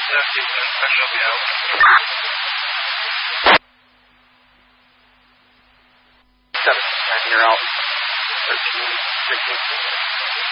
Special, yeah. 7, 9, you're out. 13, 16.